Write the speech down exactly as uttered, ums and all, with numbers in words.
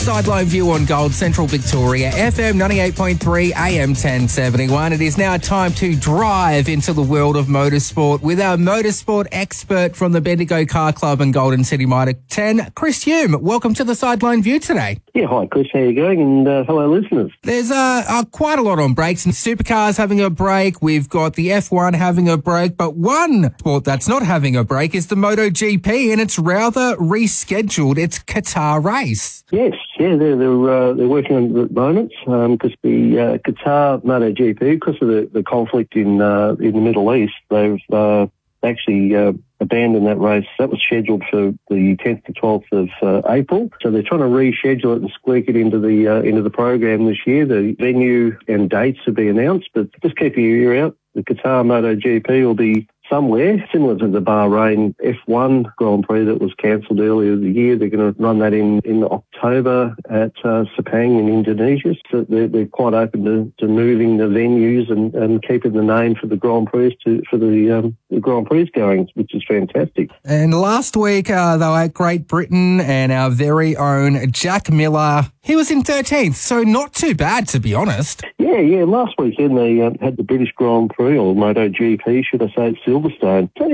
Sideline view on Gold, Central Victoria, F M ninety-eight point three, A M ten seventy-one. It is now time to drive into the world of motorsport with our motorsport expert from the Bendigo Car Club and Golden City Mitre ten, Chris Hume. Welcome to the Sideline View today. Yeah, hi Chris, how you going? And uh, hello listeners. There's uh, uh, quite a lot on brakes, and supercars having a break. We've got the F one having a break, but one sport that's not having a break is the MotoGP, and it's rather rescheduled its Qatar race. Yes, yeah, they're they're, uh, they're working on it at the moment because the uh, Qatar MotoGP, because of the, the conflict in uh, in the Middle East, they've uh, actually uh, abandoned that race. That was scheduled for the tenth to twelfth of uh, April. So they're trying to reschedule it and squeak it into the uh, into the program this year. The venue and dates will be announced, but just keep your ear out. The Qatar MotoGP will be somewhere similar to the Bahrain F one Grand Prix that was cancelled earlier in the year. They're going to run that in, in October at uh, Sepang in Indonesia. So they're, they're quite open to, to moving the venues and, and keeping the name for the Grand Prix to, for the, um, the Grand Prix going, which is fantastic. And last week, uh, they were at Great Britain, and our very own Jack Miller, he was in thirteenth, so not too bad, to be honest. Yeah, yeah. Last weekend they uh, had the British Grand Prix, or MotoGP, should I say, at Silverstone.